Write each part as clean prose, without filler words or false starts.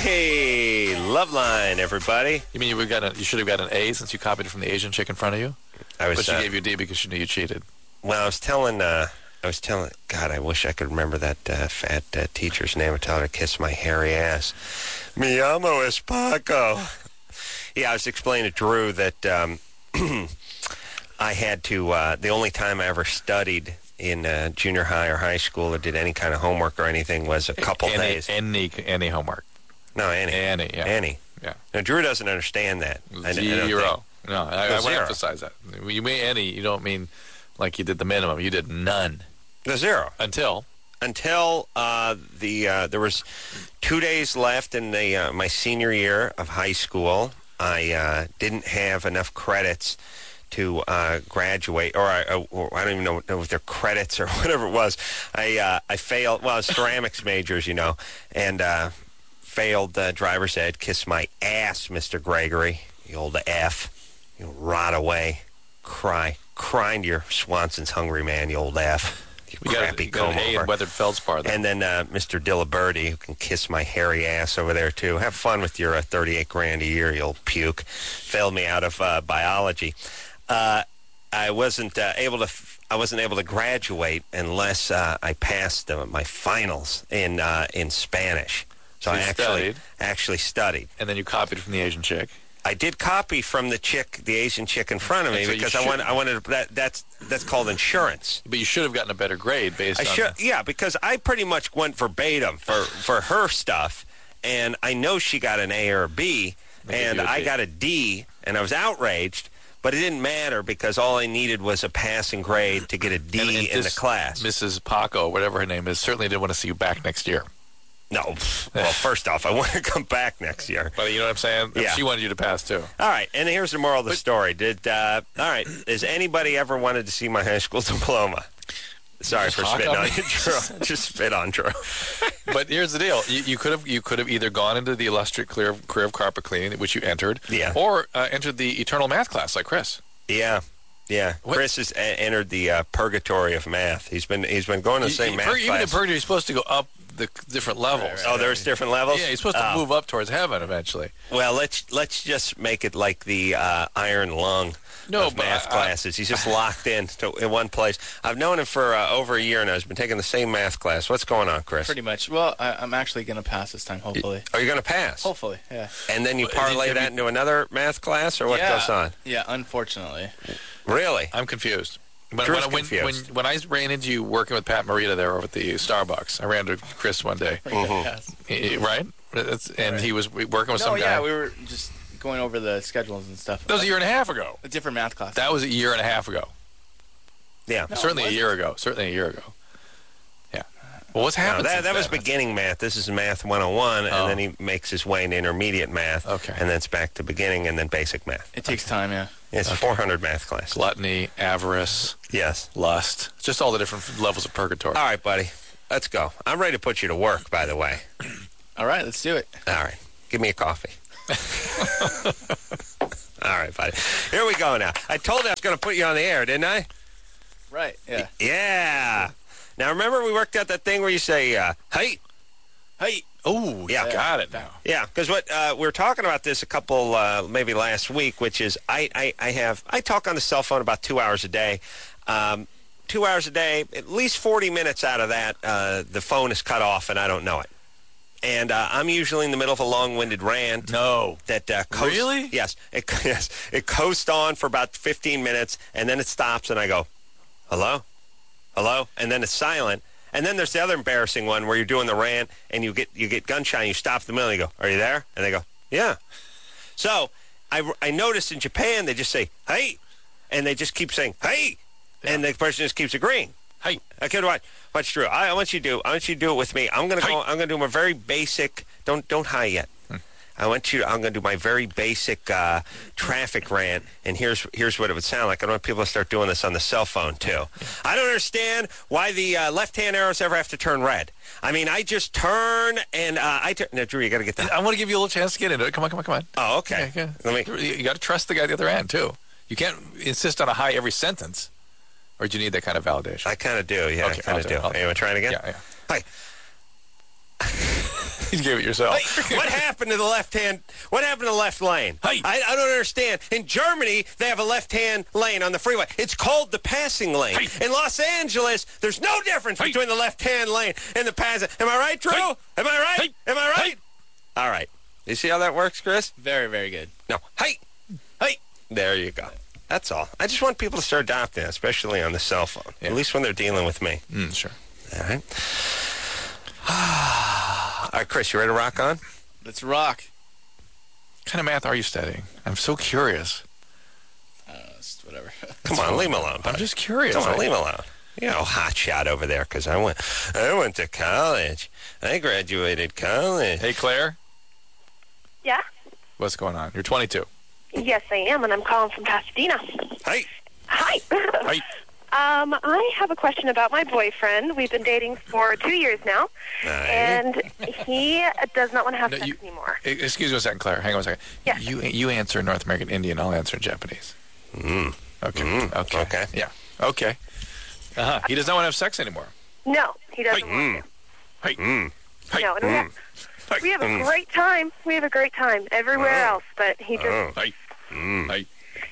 Hey, love line, everybody. You mean you should have got an A since you copied it from the Asian chick in front of you? But she gave you a D because she knew you cheated. Well, I was telling, God, I wish I could remember that fat teacher's name. I told her to kiss my hairy ass. Mi amo es Paco. Yeah, I was explaining to Drew that I had to, the only time I ever studied in junior high or high school or did any kind of homework or anything was a couple days. Any homework. No, Annie. Yeah. Annie. Yeah. Now, Drew doesn't understand that. Zero. No, I want to zero. emphasize that. You mean any, you don't mean like you did the minimum. You did none. The zero. Until there was 2 days left in my senior year of high school. I didn't have enough credits to graduate, or I don't even know if they're credits or whatever it was. I failed. Well, I was ceramics majors, and failed driver's ed. Kiss my ass, Mr. Gregory. You old F. You rot away. Crying to your Swanson's hungry man, you old F. You crappy got an A in weathered feldspar. And then Mr. Diliberti, who can kiss my hairy ass over there, too. Have fun with your $38,000 a year, you old puke. Failed me out of biology. I wasn't able to graduate unless I passed my finals in Spanish. So I actually studied. And then you copied from the Asian chick. I did copy from the Asian chick in front of me, because I wanted that's called insurance. But you should have gotten a better grade based on Yeah, because I pretty much went verbatim for her stuff, and I know she got an A or a B, and I got a D, and I was outraged. But it didn't matter because all I needed was a passing grade to get a D in the class. Mrs. Paco, whatever her name is, certainly didn't want to see you back next year. No. Well, first off, I want to come back next year. But you know what I'm saying? Yeah. She wanted you to pass, too. All right, and here's the moral of the story. All right, has anybody ever wanted to see my high school diploma? Sorry for spitting on you, Drew. Just spit on Drew. But here's the deal: you could have either gone into the illustrious career of carpet cleaning, which you entered, or entered the eternal math class like Chris. Yeah. What? Chris has entered the purgatory of math. He's been going to the same math class. Even in purgatory, you're supposed to go up the different levels. Oh, there's different levels? Yeah, you're supposed to move up towards heaven eventually. Well, let's just make it like the iron lung. Of math classes. He's just locked in one place. I've known him for over a year now. He's been taking the same math class. What's going on, Chris? Pretty much. Well, I'm actually going to pass this time, hopefully. Are you going to pass? Hopefully, yeah. And then you parlay that into another math class, or what goes on? Yeah, unfortunately. Really? I'm confused. Confused. When I ran into you working with Pat Morita there over at the Starbucks, I ran to Chris one day. Mm-hmm. Right? And he was working with some guy. Yeah, we were just going over the schedules and stuff. That was a year and a half ago. A different math class. That was a year and a half ago. Yeah. No, certainly a year ago. Yeah. Well, what's happened that was beginning math. This is math 101, and then he makes his way into intermediate math. Okay. And then it's back to beginning, and then basic math. It takes time, yeah. It's 400 math classes. Gluttony, avarice. Yes. Lust. Just all the different levels of purgatory. All right, buddy. Let's go. I'm ready to put you to work, by the way. All right, let's do it. All right. Give me a coffee. All right, buddy. Here we go now. I told you I was going to put you on the air, didn't I? Right, yeah. Yeah. Now, remember we worked out that thing where you say, hey. Hey. Oh, yeah. Got it now. Yeah, because what we were talking about this a couple, maybe last week, which is I talk on the cell phone about 2 hours a day. 2 hours a day, at least 40 minutes out of that, the phone is cut off and I don't know it. And I'm usually in the middle of a long-winded rant. No. That really? Yes. It coasts on for about 15 minutes, and then it stops, and I go, hello? Hello? And then it's silent. And then there's the other embarrassing one where you're doing the rant, and you get gunshot, and you stop in the middle, and you go, are you there? And they go, yeah. So I noticed in Japan, they just say, hey, and they just keep saying, hey, and the person just keeps agreeing. Hey, okay, watch Drew. I want you to do it with me. I'm gonna do my very basic. Don't hi yet. I'm gonna do my very basic traffic rant, and here's what it would sound like. I don't want people to start doing this on the cell phone too. I don't understand why the left-hand arrows ever have to turn red. I mean, I just turn and I turn. Now, Drew, you got to get that. I want to give you a little chance to get into it. Come on. Oh, okay. You got to trust the guy at the other end too. You can't insist on a hi every sentence. Or do you need that kind of validation? I kind of do, yeah. Okay, I kind of do. Are you trying again? Yeah. Hi. You gave it yourself. Hey, what happened to the left hand? What happened to the left lane? Hey. I don't understand. In Germany, they have a left-hand lane on the freeway. It's called the passing lane. Hey. In Los Angeles, there's no difference Hey. between the left-hand lane and the passing. Am I right, Drew? Hey. Am I right? Hey. Am I right? Hey. All right. You see how that works, Chris? Very, very good. No. Hey. Hey. There you go. That's all. I just want people to start adopting it, especially on the cell phone. Yeah. At least when they're dealing with me. Sure. All right. All right, Chris, you ready to rock on? Let's rock. What kind of math are you studying? I'm so curious. Just whatever. Come on, leave him alone. I'm buddy. just curious. Come on, leave him alone. You know, hot shot over there because I went to college. I graduated college. Hey, Claire, Yeah? what's going on? You're 22. Yes, I am, and I'm calling from Pasadena. Hey. Hi. Hey. I have a question about my boyfriend. We've been dating for 2 years now, and he does not want to have sex anymore. Excuse me a second, Claire. Hang on a second. Yes. You answer in North American Indian. I'll answer in Japanese. Okay. Okay. Yeah. Okay. He does not want to have sex anymore. No, he doesn't want to. Hey. Hey. No, and we have a great time. We have a great time everywhere else, but he just, Hey. Hey.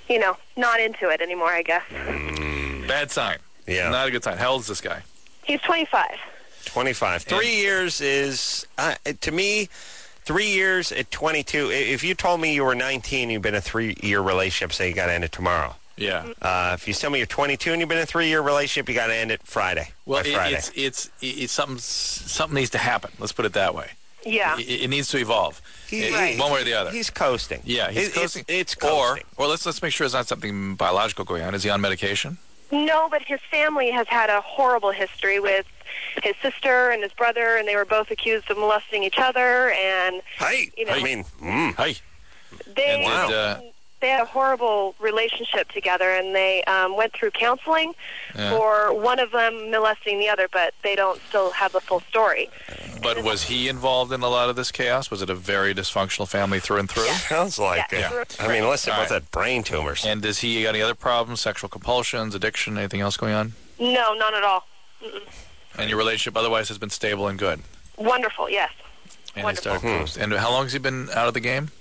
not into it anymore, I guess. Bad sign. Yeah. Not a good sign. How old is this guy? He's 25. 25. 3 years is, to me, 3 years at 22. If you told me you were 19, you've been in a 3-year relationship, say you got to end it tomorrow. Yeah. If you tell me you're 22 and you've been in a 3-year relationship, you got to end it Friday. Well, by Friday. it's something needs to happen. Let's put it that way. Yeah. It needs to evolve. Right. One way or the other. He's coasting. Yeah, he's coasting. It's coasting. Or let's make sure it's not something biological going on. Is he on medication? No, but his family has had a horrible history with his sister and his brother, and they were both accused of molesting each other, and, Hey. I mean, Hey. they... And They had a horrible relationship together, and they went through counseling for one of them molesting the other, but they don't still have the full story. But was he involved in a lot of this chaos? Was it a very dysfunctional family through and through? Yeah. sounds like it. Yeah. I mean, unless they All both right. had brain tumors. And does he got any other problems, sexual compulsions, addiction, anything else going on? No, none at all. Mm-mm. And your relationship otherwise has been stable and good? Wonderful, yes. And Wonderful. He started close. And how long has he been out of the game?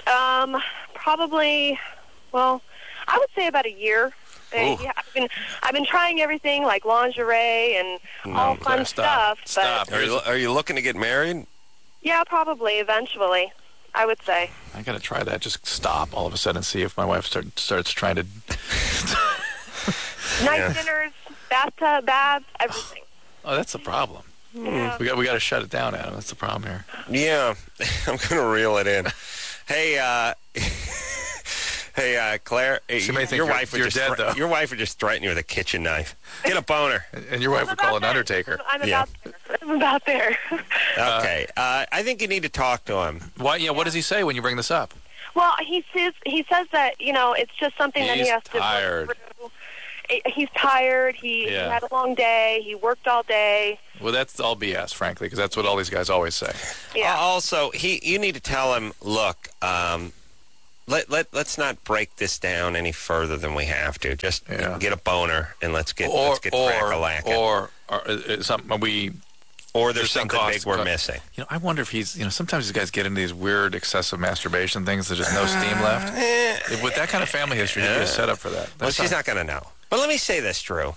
Probably, well, I would say about a year. Yeah, I've been trying everything like lingerie and all fun Claire, stuff. Stop. But Are you looking to get married? yeah, probably eventually, I would say. I got to try that. Just stop all of a sudden and see if my wife starts trying to... Nice dinners, bathtub, baths, everything. Oh, that's the problem. Yeah. We got to shut it down, Adam. That's the problem here. Yeah, I'm going to reel it in. Hey, Claire, She may think your wife would you're just dead, though. Your wife would just threaten you with a kitchen knife. Get a boner. And your wife would call an undertaker. I'm about there. Okay, I think you need to talk to him. Why? Yeah. What does he say when you bring this up? Well, he says that it's just something that he He's has to tired. work through. He's tired. He had a long day. He worked all day. Well, that's all BS, frankly, because that's what all these guys always say. Yeah. Also, you need to tell him, look, let's not break this down any further than we have to. Just get a boner and let's get crack-a-lackin'. Or something Or there's something big we're missing. I wonder if he's, sometimes these guys get into these weird excessive masturbation things. There's just no steam left. With that kind of family history, you get set up for that. Well, she's not going to know. But let me say this, Drew.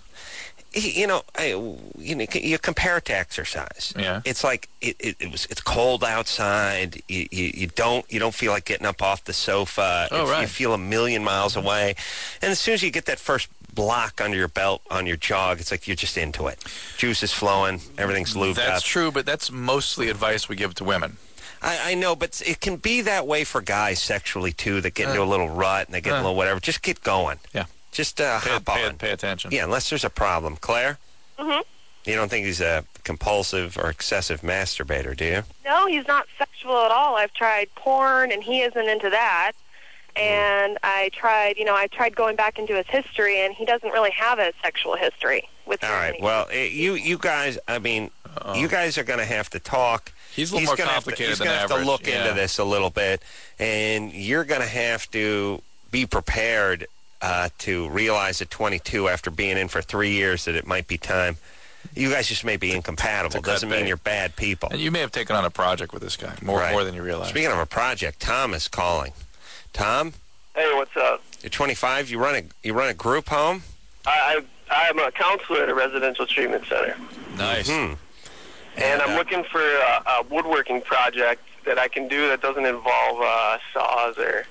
You compare it to exercise. Yeah. It's like it's cold outside. You don't feel like getting up off the sofa. Oh, right. You feel a million miles away, and as soon as you get that first block under your belt on your jog, it's like you're just into it. Juice is flowing. Everything's lubed up. That's true, but that's mostly advice we give to women. I know, but it can be that way for guys sexually too. That get into a little rut and they get a little whatever. Just get going. Yeah. Just hop on. Pay attention. Yeah, unless there's a problem. Claire? Mm-hmm. You don't think he's a compulsive or excessive masturbator, do you? No, he's not sexual at all. I've tried porn, and he isn't into that. And I tried going back into his history, and he doesn't really have a sexual history with All right. Well, you guys, you guys are going to have to talk. He's a little more complicated than average. He's going to have to look into this a little bit, and you're going to have to be prepared to realize at 22, after being in for 3 years, that it might be time You guys just may be incompatible. Doesn't mean you're bad people. And you may have taken on a project with this guy, more than you realize. Speaking of a project, Tom is calling. Tom? Hey, what's up? You're 25. You run a group home? I'm a counselor at a residential treatment center. Nice. Mm-hmm. And I'm looking for a woodworking project that I can do that doesn't involve saws or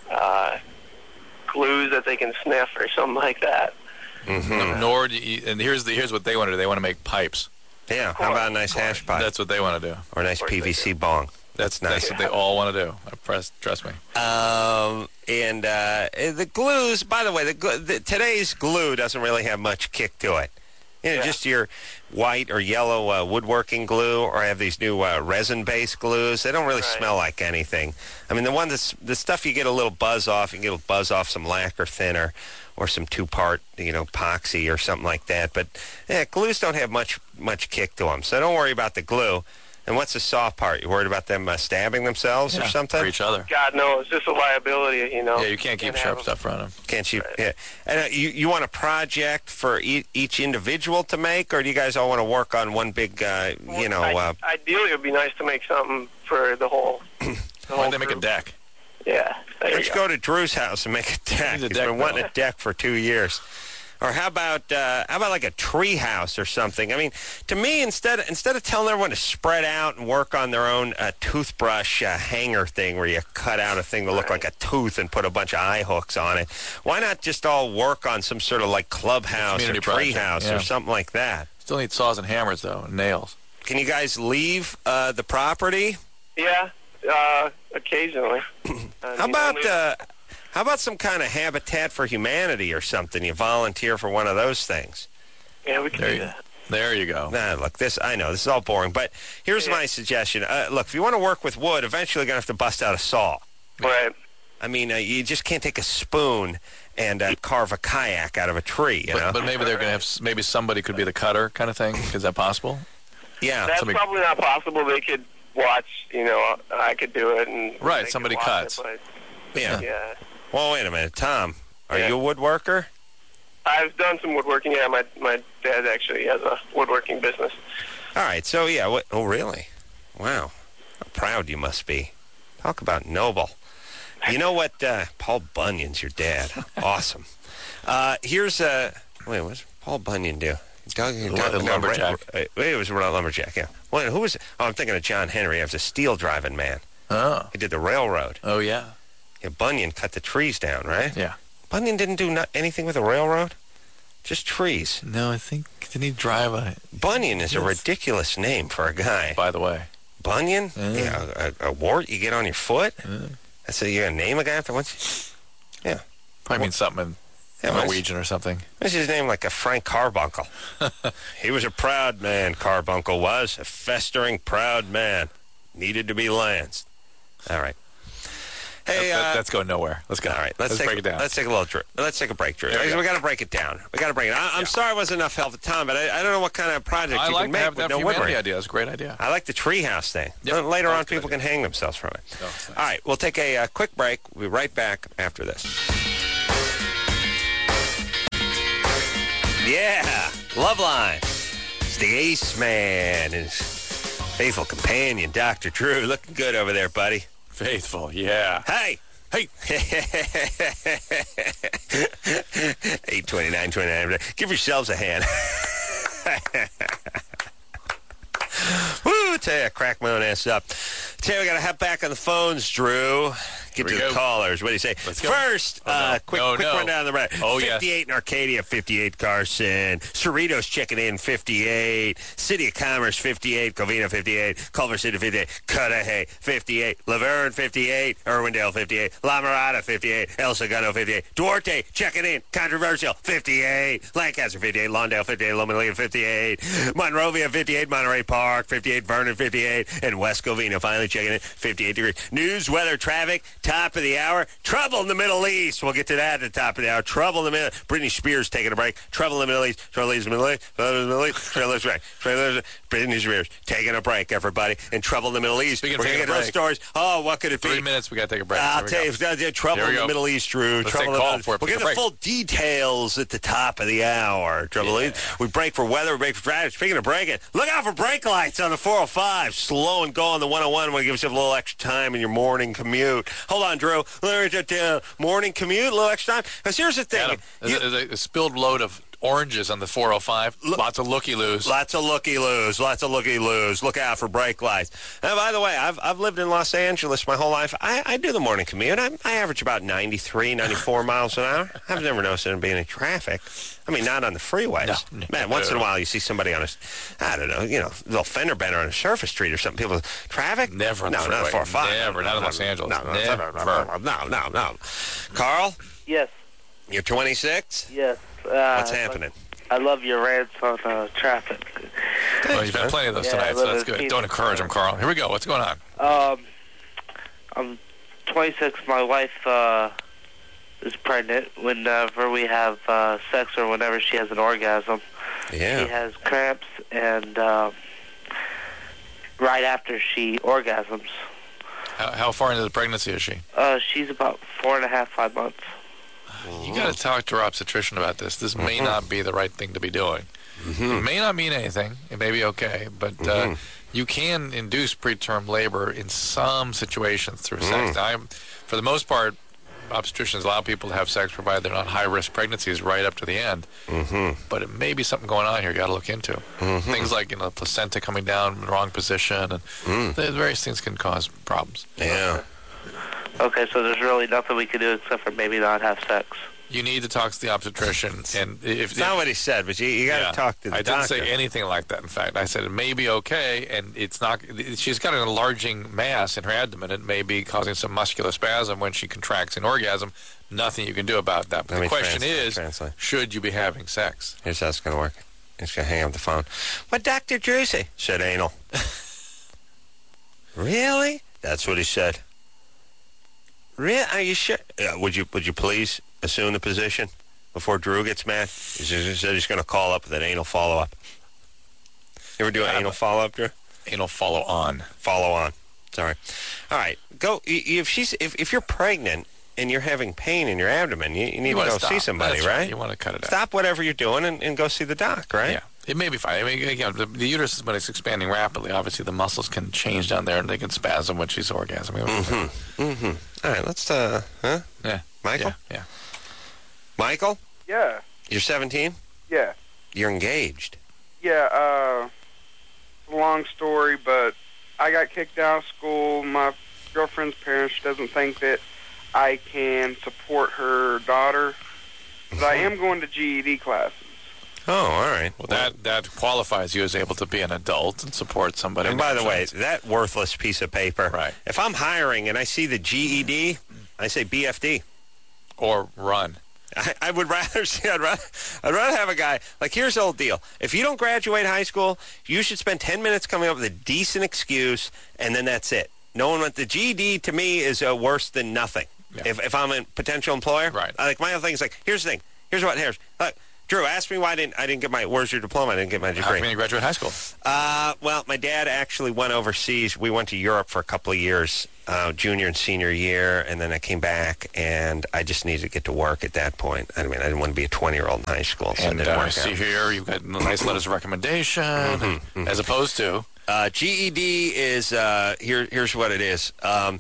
glues that they can sniff or something like that. Mm-hmm. Nor do you, and here's what they want to do. They want to make pipes. Yeah. How about a nice hash pipe? That's what they want to do. Or a nice PVC bong. That's nice. That's what they all want to do. Trust me. And the glues, by the way, today's glue doesn't really have much kick to it. Just your white or yellow woodworking glue, or I have these new resin-based glues. They don't really smell like anything. I mean, the stuff you get a little buzz off. You can get a buzz off some lacquer thinner or some two-part, epoxy or something like that. But glues don't have much kick to them, so don't worry about the glue. And what's the soft part? You worried about them stabbing themselves or something? For each other. God, no, it's just a liability, Yeah, you can't keep sharp stuff around them. Can't you? Yeah. And you want a project for each individual to make, or do you guys all want to work on one big, ideally, it would be nice to make something for the whole. Why don't they make a deck? Yeah. Let's go to Drew's house and make a deck. He's been wanting a deck for 2 years. Or how about like a tree house or something? I mean, to me, instead of telling everyone to spread out and work on their own toothbrush hanger thing where you cut out a thing to look like a tooth and put a bunch of eye hooks on it, why not just all work on some sort of like clubhouse or tree house or something like that? Still need saws and hammers, though, and nails. Can you guys leave the property? Yeah, occasionally. How about some kind of Habitat for Humanity or something? You volunteer for one of those things. Yeah, we can do that. There you go. Look, I know this is all boring, but here's my suggestion. Look, if you want to work with wood, eventually you're going to have to bust out a saw. Right. I mean, you just can't take a spoon and carve a kayak out of a tree, you know? But maybe they're going to have, maybe somebody could be the cutter kind of thing. Is that possible? Yeah. That's probably not possible. They could watch, I could do it. And somebody cuts. Yeah. Well, wait a minute. Tom, are you a woodworker? I've done some woodworking. Yeah, my dad actually has a woodworking business. All right. So, oh, really? Wow. How proud you must be. Talk about noble. You know what? Paul Bunyan's your dad. Awesome. Here's what's Paul Bunyan do? Lumberjack. It was a lumberjack, yeah. Well, who was it? Oh, I'm thinking of John Henry. He was a steel driving man. Oh. He did the railroad. Oh, yeah. Yeah, Bunyan cut the trees down, right? Yeah. Bunyan didn't do anything with the railroad? Just trees. No, I think, didn't he drive a... Bunyan is a ridiculous name for a guy. By the way. Bunyan? Yeah, a wart you get on your foot? That's you're going to name a guy after once? Yeah. Probably means something in Norwegian or something. What's his name? Like a Frank Carbuncle. He was a proud man, Carbuncle was. A festering proud man. Needed to be lanced. All right. Hey, let's go nowhere. Let's go. All right, let's break it down. Let's take a break, Drew. We got to break it down. I'm sorry it wasn't enough help at the time, but I don't know what kind of project you can make with no woodworking. Idea. That's a great idea. I like the treehouse thing. Yep. Later on, people can hang themselves from it. Oh, nice. All right, we'll take a quick break. We'll be right back after this. Yeah, Loveline. It's the Ace Man and his faithful companion, Dr. Drew. Looking good over there, buddy. Faithful, yeah. Hey! 8:29. Give yourselves a hand. Woo! Tell you, I crack my own ass up. Tell you, we got to head back on the phones, Drew. Get to the callers. What do you say? First, quick rundown of the right. 58 in Arcadia, 58 Carson. Cerritos checking in, 58. City of Commerce, 58. Covina, 58. Culver City, 58. Cudahy, 58. Laverne, 58. Irwindale, 58. La Mirada, 58. El Segundo, 58. Duarte checking in, Controversial, 58. Lancaster, 58. Lawndale, 58. Loma Linda, 58. Monrovia, 58. Monterey Park, 58. Vernon, 58. And West Covina finally checking in, 58 degrees. News, weather, traffic, top of the hour. Trouble in the Middle East. We'll get to that at the top of the hour. Trouble in the Middle East. Britney Spears taking a break. Trouble in the Middle East. Trouble in the Middle East. Trouble in the Middle East. Trouble in the Middle East. Britney Spears taking a break, everybody. And Trouble in the Middle East. We're going to get those stories. Oh, what could it be? 3 minutes, we got to take a break. I'll tell you, trouble in the Middle East, Drew. Let's Trouble take a call for it. We'll get the full details at the top of the hour. We break for weather, we break for traffic. Speaking of breaking, look out for brake lights on the 405. Slow and go on the 101 when it gives you a little extra time in your morning commute. Hold on, Drew. Morning commute, a little extra time. Because here's the thing. Adam, there's a spilled load of oranges on the 405. Lots of looky-loos. Lots of looky-loos. Look out for brake lights. And by the way, I've lived in Los Angeles my whole life. I do the morning commute. I average about 93, 94 miles an hour. I've never noticed there being any traffic. I mean, not on the freeways. No. Man, once in a while you see somebody on little fender bender on a surface street or something. People, traffic? Never on the freeway. Not 405. Never, not in Los Angeles. No. Carl? Yes. You're 26? Yes. What's happening? I love your rants on traffic. Well, you've had plenty of those tonight, so that's good. Don't encourage them, Carl. Here we go. What's going on? I'm 26. My wife is pregnant. Whenever we have sex or whenever she has an orgasm, she has cramps, and right after she orgasms. How far into the pregnancy is she? She's about 4.5, 5 months. You got to talk to her obstetrician about this. This may not be the right thing to be doing. It may not mean anything. It may be okay, but you can induce preterm labor in some situations through sex. Now, for the most part, obstetricians allow people to have sex provided they're not high-risk pregnancies right up to the end. But it may be something going on here you got to look into. Things like the placenta coming down in the wrong position, and the various things can cause problems. Yeah. Okay, so there's really nothing we can do except for maybe not have sex. You need to talk to the obstetrician, and it's not what he said, but you got to talk to the doctor. I didn't say anything like that. In fact, I said it may be okay, and it's not. She's got an enlarging mass in her abdomen. It may be causing some muscular spasm when she contracts an orgasm. Nothing you can do about that. But the question is, should you be having sex? Here's how it's going to work. He's going to hang up the phone. What Dr. Drew say? Said anal. Really? That's what he said. Really? Are you sure? Would you please assume the position before Drew gets mad? He said he's going to call up with an anal follow-up. You ever do an anal follow-up, Drew? Anal follow-on. Follow-on. Sorry. All right. Go. If you're pregnant and you're having pain in your abdomen, you need to go see somebody, right? You want to cut it out. Stop whatever you're doing and go see the doc, right? Yeah. It may be fine. I mean, again, the uterus, when it's expanding rapidly, obviously the muscles can change down there and they can spasm when she's orgasming. All right, let's, Yeah. Michael? Yeah. Michael? Yeah. You're 17? Yeah. You're engaged? Yeah, long story, but I got kicked out of school. My girlfriend's parents, she doesn't think that I can support her daughter. But I am going to GED classes. Oh, all right. Well, that qualifies you as able to be an adult and support somebody. And by the way, that worthless piece of paper, right. If I'm hiring and I see the GED, I say BFD. Or run. I would rather see, I'd rather have a guy, like, here's the old deal. If you don't graduate high school, you should spend 10 minutes coming up with a decent excuse, and then that's it. No one wants the GED. To me is worse than nothing. Yeah. If I'm a potential employer, right? Like, my other thing is, like, here's the thing. Here's look, Drew, ask me why I didn't get my, where's your diploma? I didn't get my degree. How come you graduate high school? Well, my dad actually went overseas. We went to Europe for a couple of years, junior and senior year, and then I came back, and I just needed to get to work at that point. I mean, I didn't want to be a 20-year-old in high school, so and it didn't work see out. Here, you've got nice letters of recommendation, as opposed to? GED is, here's what it is.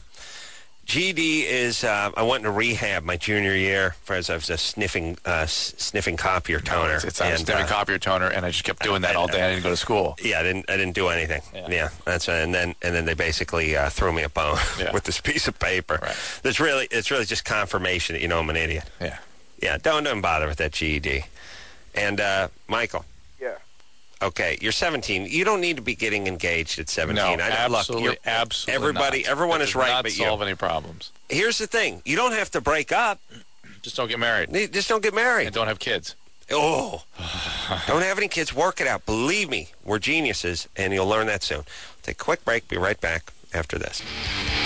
GED is, I went into rehab my junior year as I was a sniffing copier toner. It's a sniffing copier toner, and I just kept doing that all day. I didn't go to school. Yeah, I didn't do anything. Yeah, that's right. And then they basically threw me a bone with this piece of paper. Right. It's really just confirmation that you know I'm an idiot. Yeah. Don't bother with that GED. And Michael. Yeah. Okay, you're 17. You don't need to be getting engaged at 17. No, absolutely Everyone is right, but you. Not solve any problems. Here's the thing: you don't have to break up. Just don't get married. Just don't get married. And don't have kids. Oh, don't have any kids. Work it out. Believe me, we're geniuses, and you'll learn that soon. Take a quick break. Be right back after this.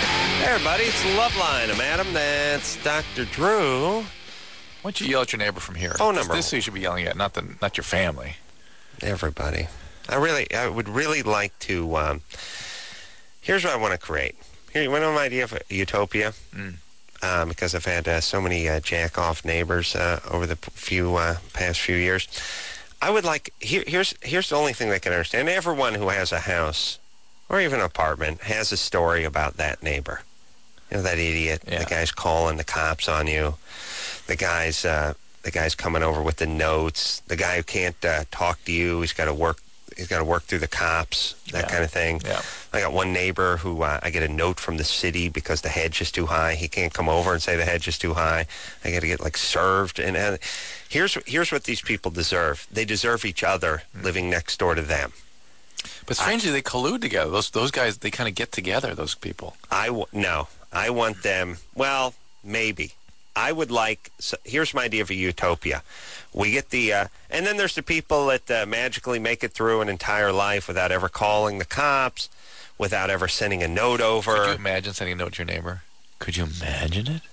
Hey, everybody, it's Loveline. I'm Adam. That's Dr. Drew. Why don't you yell at your neighbor from here? Phone number. This you should be yelling at, not your family. Everybody. I would really like to, here's what I want to create. Here, you want to know my idea of a utopia? Because I've had so many jack-off neighbors over the past few years. I would like, here's the only thing they can understand. Everyone who has a house or even an apartment has a story about that neighbor. You know, that idiot. Yeah. The guy's calling the cops on you. The guy's coming over with the notes. The guy who can't talk to you. He's got to work through the cops. That kind of thing. Yeah. I got one neighbor who I get a note from the city because the hedge is too high. He can't come over and say the hedge is too high. I got to get served. And here's what these people deserve. They deserve each other living next door to them. But strangely, they collude together. Those guys, they kind of get together. Those people. No. I want them. Well, maybe. I would like. So here's my idea of a utopia. We get the, and then there's the people that magically make it through an entire life without ever calling the cops, without ever sending a note over. Could you imagine sending a note to your neighbor? Could you imagine it?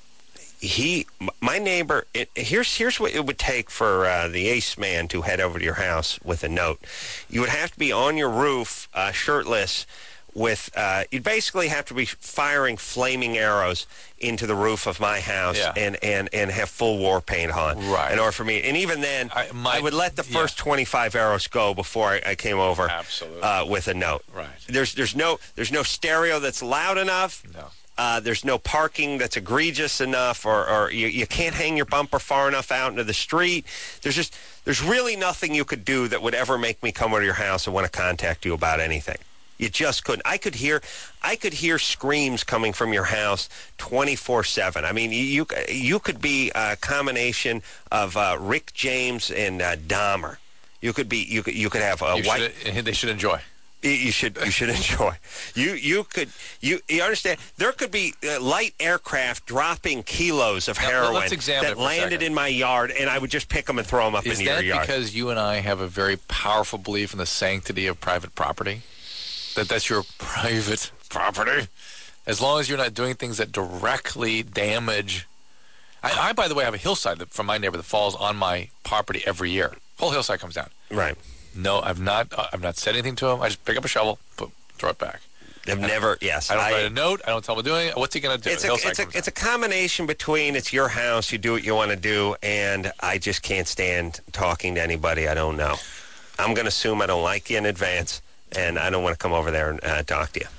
My neighbor. Here's what it would take for the ace man to head over to your house with a note. You would have to be on your roof, shirtless. You'd basically have to be firing flaming arrows into the roof of my house and have full war paint on. Right. In order for me, and even then, I would let the first 25 arrows go before I came over. Absolutely. With a note. Right. There's no stereo that's loud enough. No. There's no parking that's egregious enough, or you can't hang your bumper far enough out into the street. There's really nothing you could do that would ever make me come over to your house and want to contact you about anything. You just couldn't. I could hear screams coming from your house 24/7. I mean, you could be a combination of Rick James and Dahmer. You could have a white. They should enjoy. You should enjoy. You understand? There could be light aircraft dropping kilos of heroin that landed in my yard, and I would just pick them and throw them up into your yard. Is that because you and I have a very powerful belief in the sanctity of private property? That's your private property? As long as you're not doing things that directly damage. I by the way, have a hillside from my neighbor that falls on my property every year. Whole hillside comes down. Right. No, I've not said anything to him. I just pick up a shovel, throw it back. I've never, yes. I don't write a note. I don't tell him I'm doing it. What's he going to do? It's a combination between it's your house, you do what you want to do, and I just can't stand talking to anybody I don't know. I'm going to assume I don't like you in advance, and I don't want to come over there and talk to you.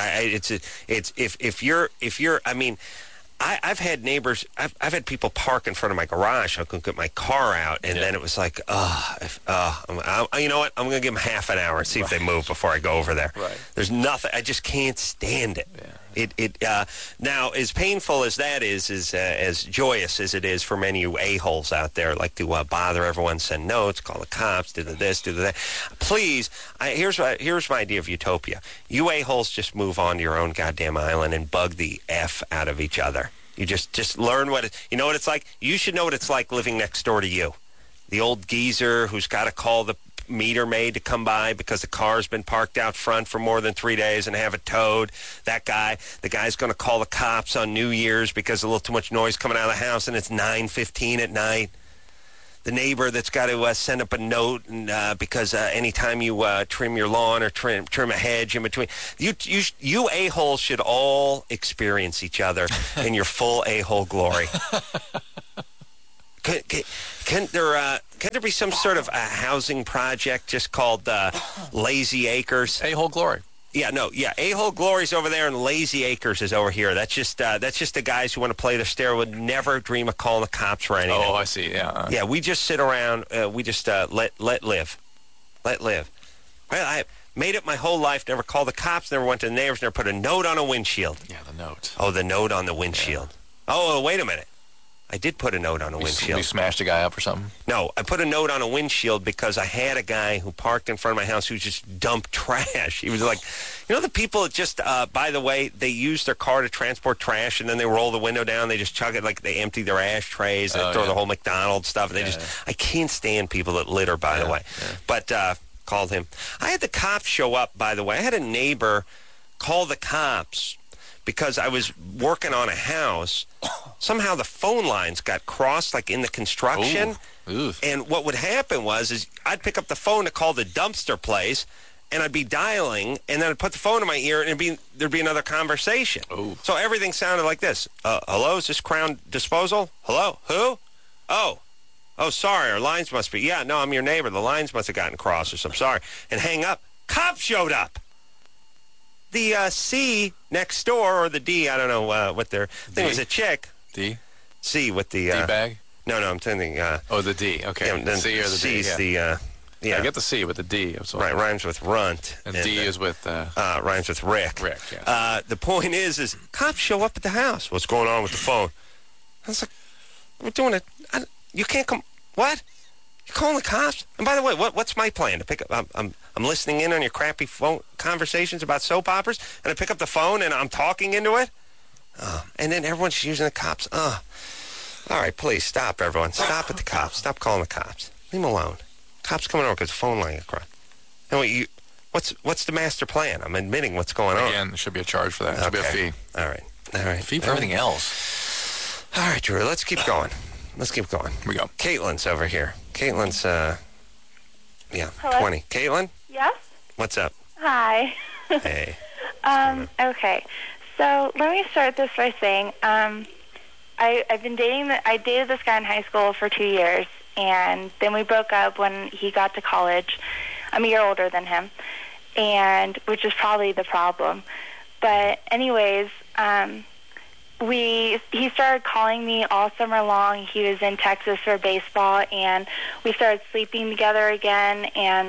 If you're. I mean, I've had neighbors. I've had people park in front of my garage. I couldn't get my car out, and then it was like, you know what? I'm going to give them half an hour and see if they move before I go over there. Right. There's nothing. I just can't stand it. Yeah. Now, as painful as that is as joyous as it is for many of you a-holes out there, like to bother everyone, send notes, call the cops, do this, do that. Please, here's my idea of utopia. You a-holes just move on to your own goddamn island and bug the F out of each other. You just learn you know what it's like? You should know what it's like living next door to you. The old geezer who's got to call the meter maid to come by because the car's been parked out front for more than 3 days and have it towed. The guy's going to call the cops on New Year's because a little too much noise coming out of the house and it's 9:15 at night. The neighbor that's got to send up a note and because anytime you trim your lawn or trim a hedge in between, you a-holes should all experience each other in your full a-hole glory. Can there be some sort of a housing project just called Lazy Acres? A-hole glory. Yeah, no, yeah. A-hole glory's over there, and Lazy Acres is over here. That's just the guys who want to play the stair would never dream of calling the cops for anything. Oh, I see. Yeah. Yeah, we just sit around. We just let live. Well, I made it my whole life. Never called the cops. Never went to the neighbors. Never put a note on a windshield. Yeah, the note. Oh, the note on the windshield. Yeah. Oh, wait a minute. I did put a note on a windshield. You smashed a guy up or something? No, I put a note on a windshield because I had a guy who parked in front of my house who just dumped trash. He was like, the people that just, by the way, they use their car to transport trash and then they roll the window down. They just chug it like they empty their ashtrays. They throw the whole McDonald's stuff. I can't stand people that litter, by the way. Yeah. But called him. I had the cops show up, by the way. I had a neighbor call the cops because I was working on a house. Somehow the phone lines got crossed, like in the construction. Ooh. And what would happen is I'd pick up the phone to call the dumpster place, and I'd be dialing, and then I'd put the phone in my ear, and there'd be another conversation. Ooh. So everything sounded like this. Hello, is this Crown Disposal? Hello? Who? Oh, sorry, our lines must be. Yeah, no, I'm your neighbor. The lines must have gotten crossed or something. Sorry. And hang up. Cop showed up. The C next door, or the D, I don't know what their thing was, a chick. D? C with the... D-bag? No, I'm thinking... the D, okay. Yeah, The C or the C's D, yeah. Yeah. I get the C with the D. Right, rhymes with runt. And D is with... rhymes with Rick. Rick, yeah. The point is cops show up at the house. What's going on with the phone? I was like, we're doing it. You can't come... What? You're calling the cops? And by the way, what's my plan? To pick up... I'm listening in on your crappy phone conversations about soap operas, and I pick up the phone, and I'm talking into it? And then everyone's using the cops. All right, please, stop, everyone. Stop at the cops. Stop calling the cops. Leave them alone. Cops coming over because the phone line across. And what's the master plan? I'm admitting what's going on. Again, there should be a charge for that. There should be a fee. All right. Fee for everything else. All right, Drew, let's keep going. Here we go. Caitlin's over here. Caitlin's, Hello? 20. Caitlin? Yes? What's up? Hi. Hey. Okay. So let me start this by saying, I've been I dated this guy in high school for 2 years, and then we broke up when he got to college. I'm a year older than him, and which is probably the problem. But anyways, he started calling me all summer long. He was in Texas for baseball, and we started sleeping together again.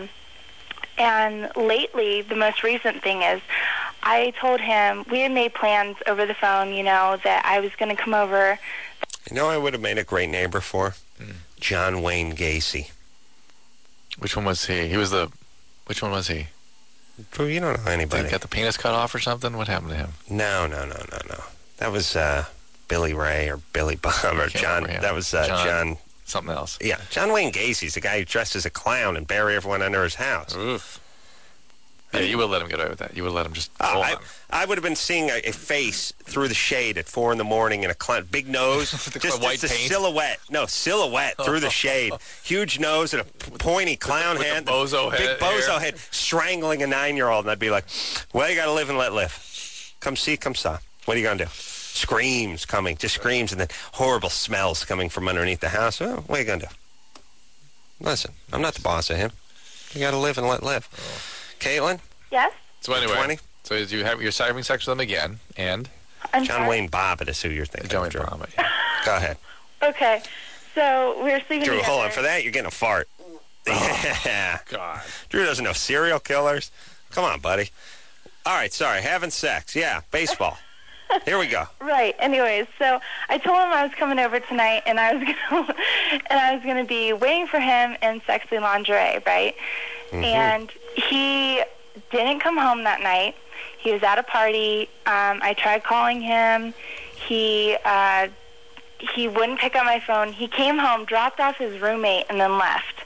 And lately, the most recent thing is, I told him we had made plans over the phone, that I was going to come over. I would have made a great neighbor for? John Wayne Gacy. Which one was he? Which one was he? Drew, you don't know anybody. Did he got the penis cut off or something? What happened to him? No. That was Billy Ray or Billy Bob or John. Remember, yeah. That was John. Something else. Yeah, John Wayne Gacy's the guy who dressed as a clown and bury everyone under his house. Oof. Yeah, you would let him get away with that. You would let him just hold on. I would have been seeing a face through the shade at 4 a.m. and a clown, big nose, just white a paint? silhouette. No, silhouette through the shade. Huge nose and a pointy clown with head. the bozo head. Big bozo head strangling a 9-year-old. And I'd be like, well, you got to live and let live. Come see, come saw. What are you going to do? Screams coming, just screams, and then horrible smells coming from underneath the house. Oh, what are you going to do? Listen, I'm not the boss of him. You got to live and let live. Caitlin? Yes? So anyway, 20? So you're having sex with him again, and? John Wayne Bobbitt is who you're thinking John of, Wayne Drew. Bobbitt, yeah. Go ahead. Okay. So we were sleeping Drew, together. hold on. For that, you're getting a fart. Yeah. God. Drew doesn't know serial killers. Come on, buddy. All right, sorry. Having sex. Yeah, baseball. Here we go. Right. Anyways, so I told him I was coming over tonight, and I was gonna be waiting for him in sexy lingerie, right? Mm-hmm. And he didn't come home that night. He was at a party. I tried calling him. He wouldn't pick up my phone. He came home, dropped off his roommate, and then left.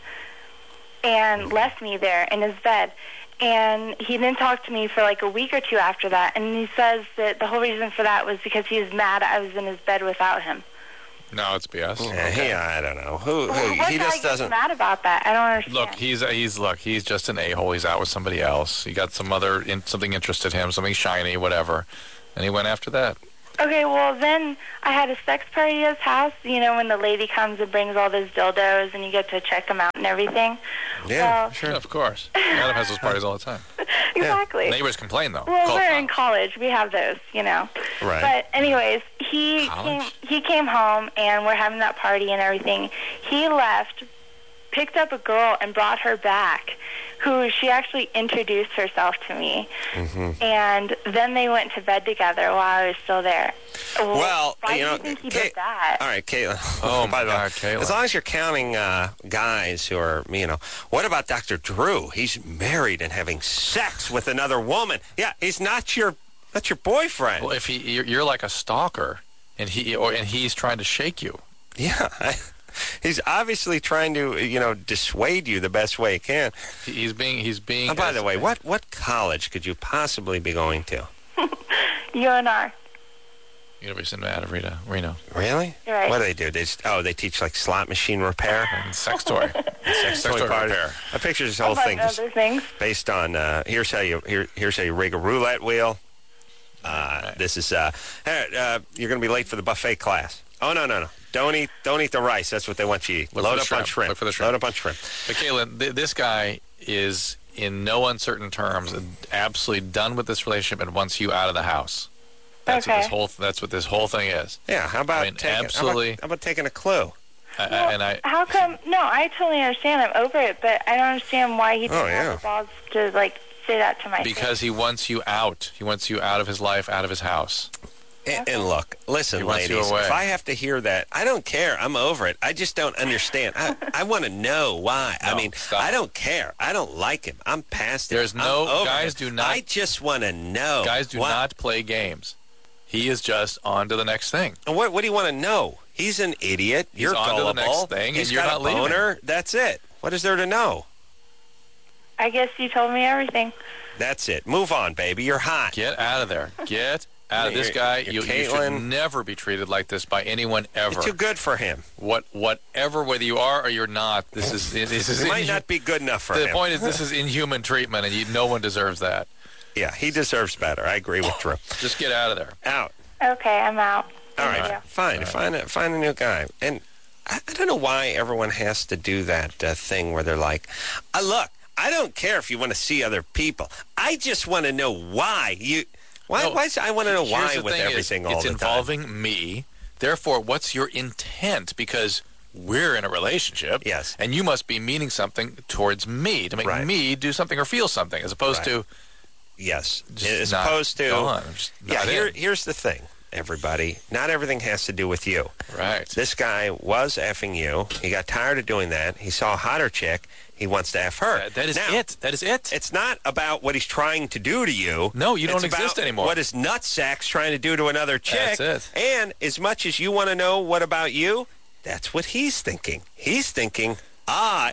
And left me there in his bed. And he didn't talk to me for like a week or two after that. And he says that the whole reason for that was because he was mad I was in his bed without him. No, it's BS. Yeah, I don't know. Who What's he just doesn't. mad about that? I don't understand. Look, he's just an a-hole. He's out with somebody else. He got something interested him, something shiny, whatever, and he went after that. Okay, well, then I had a sex party at his house, when the lady comes and brings all those dildos and you get to check them out and everything. Yeah, well, sure. Yeah, of course. Adam has those parties all the time. Exactly. Neighbors complain, though. Well, we're in college. We have those, Right. But anyways, he came home and we're having that party and everything. He left, picked up a girl and brought her back, who she actually introduced herself to me. Mm-hmm. And then they went to bed together while I was still there. Well, why do you think he did that? All right, Caitlin. Oh, by the way, Caitlin. as long as you're counting guys who are, what about Dr. Drew? He's married and having sex with another woman. Yeah, he's not your boyfriend. Well, if you're like a stalker, and he's trying to shake you. Yeah. He's obviously trying to, dissuade you the best way he can. He's being. Oh, by the way, what college could you possibly be going to? UNR. University of Nevada, Reno. Really? Right. What do they do? They teach like slot machine repair And sex toy. sex toy party. repair. I picture this whole Among thing just other things. based on here's how you rig a roulette wheel. This is you're going to be late for the buffet class. Oh no. Don't eat the rice. That's what they want you to eat. Load up on shrimp. Look for the shrimp. Load up on shrimp. But Caitlin, this guy is in no uncertain terms absolutely done with this relationship and wants you out of the house. That's what this whole thing is. Yeah, how about absolutely? How about taking a clue? How come? No, I totally understand. I'm over it, but I don't understand why he didn't have the balls to say that to my face. Because he wants you out. He wants you out of his life, out of his house. And look, listen, ladies, if I have to hear that, I don't care. I'm over it. I just don't understand. I want to know why. No, stop. I don't care. I don't like him. I'm past it. There's no guys him. do not. I just want to know. Guys do not play games. He is just on to the next thing. And what do you want to know? He's an idiot. You're on gullible. To the next thing, He's and you're got not a boner. leaving. That's it. What is there to know? I guess you told me everything. That's it. Move on, baby. You're hot. Get out of there. Get out of this guy. You should never be treated like this by anyone ever. You're too good for him. Whatever, whether you are or you're not, this is it might not be good enough for him. The point is, this is inhuman treatment, and no one deserves that. Yeah, he deserves better. I agree with Drew. Just get out of there. Out. Okay, I'm out. All right, fine. Find a new guy. And I don't know why everyone has to do that thing where they're like, look, I don't care if you want to see other people. I just want to know why you. Why I want to know why with everything all the time. It's involving me. Therefore, what's your intent? Because we're in a relationship. Yes. And you must be meaning something towards me to make me do something or feel something, as opposed to. Yes. As opposed to. Here's the thing, everybody. Not everything has to do with you. Right. This guy was effing you. He got tired of doing that. He saw a hotter chick. He wants to F her. That is it. That is it. It's not about what he's trying to do to you. No, you don't exist anymore. What his nutsack's trying to do to another chick. That's it. And as much as you want to know what about you, that's what he's thinking. He's thinking, I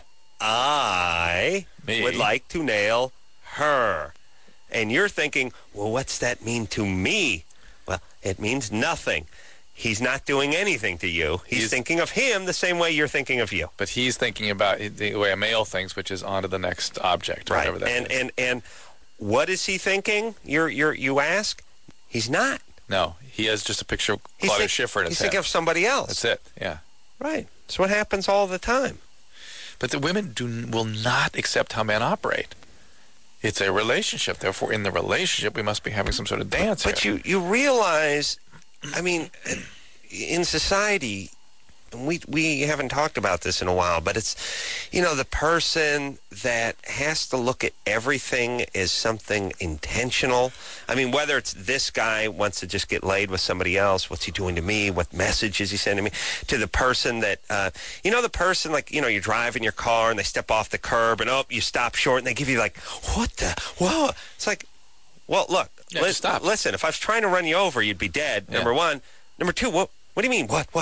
would like to nail her. And you're thinking, well, what's that mean to me? Well, it means nothing. He's not doing anything to you. He's thinking of him the same way you're thinking of you. But he's thinking about the way a male thinks, which is on to the next object. Right. Whatever that is. And what is he thinking? You ask? He's not. No, he has just a picture of Claudia Schiffer in his head. He's thinking of somebody else. That's it, yeah. Right. That's what happens all the time. But the women will not accept how men operate. It's a relationship. Therefore, in the relationship, we must be having some sort of dance here. But you realize, I mean, in society, we haven't talked about this in a while, but it's, the person that has to look at everything as something intentional. I mean, whether it's this guy wants to just get laid with somebody else, what's he doing to me? What message is he sending me? To the person that, the person you're driving your car and they step off the curb and, you stop short and they give you what the, whoa. It's like, well, look, stop. Listen, if I was trying to run you over, you'd be dead, number one. Number two, what do you mean? What?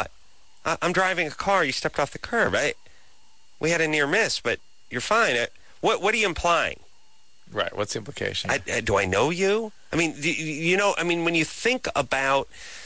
I'm driving a car. You stepped off the curb. We had a near miss, but you're fine. What are you implying? Right. What's the implication? Do I know you? I mean, when you think about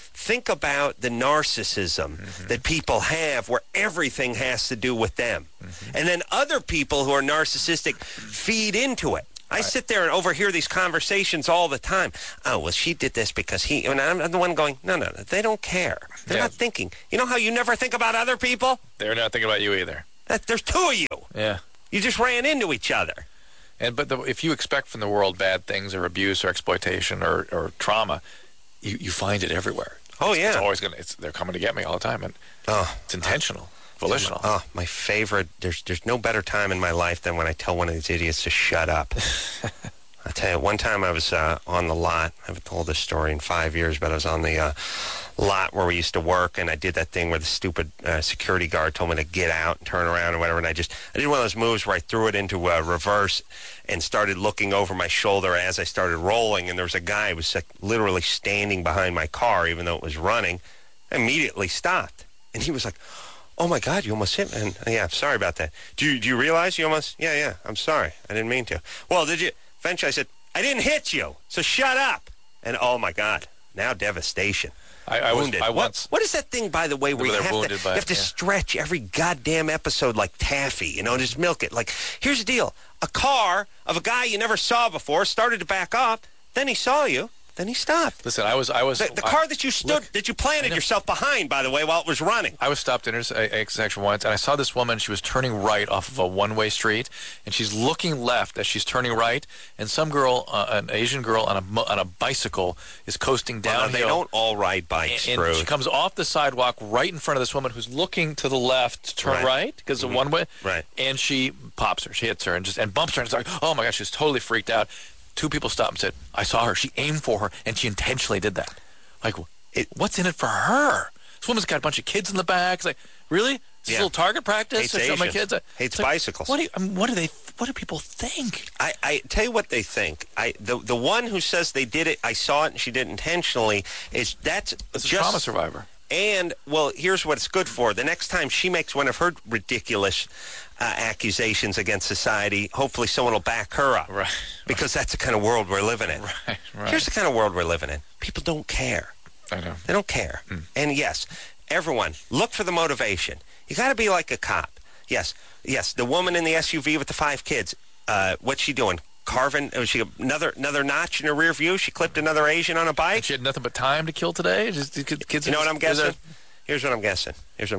the narcissism that people have where everything has to do with them. And then other people who are narcissistic feed into it. I sit there and overhear these conversations all the time. Oh, well, she did this because and I'm the one going, no, they don't care. They're not thinking. You know how you never think about other people? They're not thinking about you either. There's two of you. Yeah. You just ran into each other. But if you expect from the world bad things or abuse or exploitation or trauma, you find it everywhere. Oh, yeah. It's always they're coming to get me all the time. And it's intentional. Volitional. My favorite. There's no better time in my life than when I tell one of these idiots to shut up. I'll tell you, one time I was on the lot. I haven't told this story in 5 years, but I was on the lot where we used to work, and I did that thing where the stupid security guard told me to get out and turn around or whatever, and I did one of those moves where I threw it into reverse and started looking over my shoulder as I started rolling, and there was a guy who was literally standing behind my car, even though it was running. I immediately stopped, and he was like, oh, my God, you almost hit me. And, yeah, sorry about that. Do you realize you almost... Yeah, I'm sorry. I didn't mean to. Well, did you... Eventually I said, I didn't hit you, so shut up. And, oh, my God, now devastation. Wounded. I once. What is that thing, by the way, where you have to yeah. stretch every goddamn episode like taffy, just milk it. Like, here's the deal. A car of a guy you never saw before started to back up, then he saw you. Then he stopped. Listen, I was the car that you planted yourself behind, by the way, while it was running. I was stopped at intersection once, and I saw this woman. She was turning right off of a one-way street, and she's looking left as she's turning right. And some girl, an Asian girl on a bicycle, is coasting downhill. They don't all ride bikes. And she comes off the sidewalk right in front of this woman who's looking to the left to turn right because of one way. Right. And she pops her. She hits her and bumps her. And it's like, oh my gosh, she's totally freaked out. 2 people stopped and said, I saw her. She aimed for her, and she intentionally did that. Like, what's in it for her? This woman's got a bunch of kids in the back. It's like, really? Is this a little target practice? Hates my kids? Hates bicycles. What do people think? I tell you what they think. The one who says they did it, I saw it and she did it intentionally, that's a trauma survivor. And, well, here's what it's good for. The next time she makes one of her ridiculous accusations against society, hopefully someone will back her up. Right. Because that's the kind of world we're living in. Right. Here's the kind of world we're living in. People don't care. I know. They don't care. And, yes, everyone, look for the motivation. You got to be like a cop. Yes, the woman in the SUV with the 5 kids, what's she doing? Carving, was she another notch in her rear view? She clipped another Asian on a bike? And she had nothing but time to kill today? Kids, you know what I'm guessing? Here's what I'm guessing.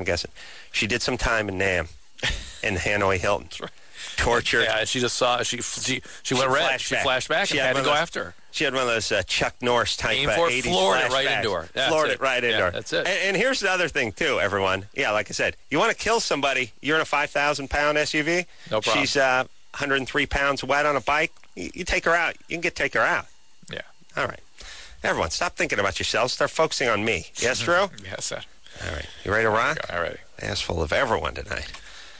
She did some time in Nam, in Hanoi Hilton. That's right. Tortured. Yeah, she just saw, she went red. She flashed back and had to go after her. She had one of those Chuck Norris type 80s floored it right into her. Floored it right into her. That's it. And here's the other thing, too, everyone. Yeah, like I said, you want to kill somebody, you're in a 5,000-pound SUV. No problem. She's 103 pounds wet on a bike. You take her out. You can take her out. Yeah. All right. Everyone, stop thinking about yourselves. Start focusing on me. Yes, Drew? Yes, sir. All right. You ready to rock? All right. Ass full of everyone tonight.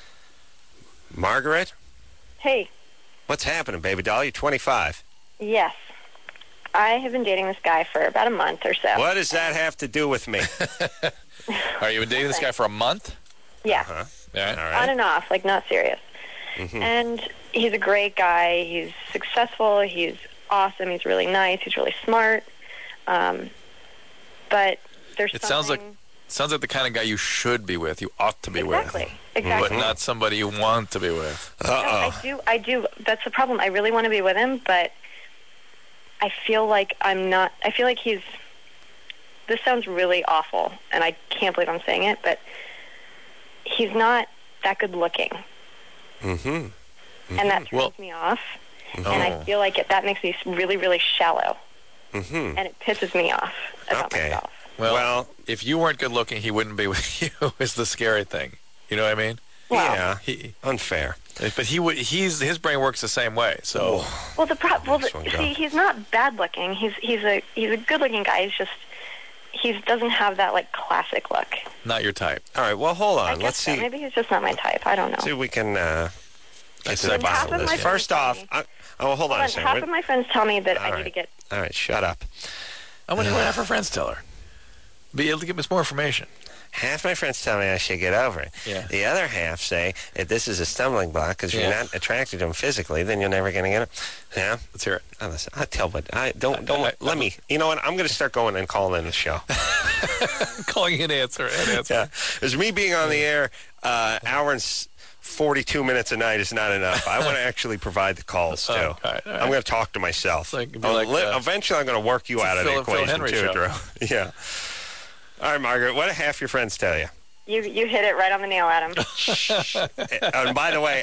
Margaret? Hey. What's happening, baby doll? You're 25. Yes. I have been dating this guy for about a month or so. What does that have to do with me? Are you been dating this guy for a month? Yeah. Uh-huh. Yeah. All right. On and off, like not serious. Mm-hmm. And he's a great guy. He's successful. He's awesome. He's really nice. He's really smart. But there's sounds like the kind of guy you should be with. You ought to be exactly. with. Exactly. But not somebody you want to be with. Uh-oh. No, I do. That's the problem. I really want to be with him, but I feel like I'm not. I feel like he's. This sounds really awful, and I can't believe I'm saying it, but he's not that good looking. Mm-hmm. And that turns me off. And I feel like that makes me really, really shallow. Mm-hmm. And it pisses me off about myself. Well, if you weren't good looking, he wouldn't be with you. Is the scary thing. You know what I mean? Well, yeah. Unfair. But his brain works the same way. So. Well, he's not bad looking. He's a good looking guy. He doesn't have that like classic look. Not your type. All right. Well, hold on. Let's see. Maybe he's just not my type. I don't know. See if we can get to the And bottom of this. First off, hold on a second. Half of my friends tell me that I need to get. All right. Shut up. I wonder what half her friends tell her. Be able to give us more information. Half my friends tell me I should get over it. Yeah. The other half say if this is a stumbling block because you're not attracted to him physically, then you're never going to get it. Yeah. Let's hear it. Listen, I tell, but let me. You know what? I'm going to start going and calling in the show. Calling in answer. Yeah. As me being on the air, hour and 42 minutes a night is not enough. I want to actually provide the calls too. All right. I'm going to talk to myself. Eventually, I'm going to work you out of the equation Henry too, show. Drew. Yeah. All right, Margaret. What do half your friends tell you? You hit it right on the nail, Adam. And by the way,